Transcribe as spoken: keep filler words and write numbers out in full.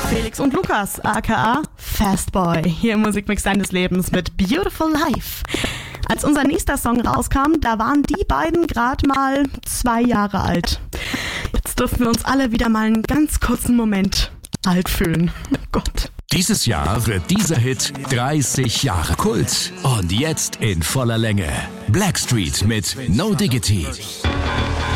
Felix und Lukas, aka Fastboy, hier im Musikmix deines Lebens mit Beautiful Life. Als unser nächster Song rauskam, da waren die beiden gerade mal zwei Jahre alt. Jetzt dürfen wir uns alle wieder mal einen ganz kurzen Moment alt fühlen. Oh Gott. Dieses Jahr wird dieser Hit dreißig Jahre Kult. Und jetzt in voller Länge. Blackstreet mit No Diggity.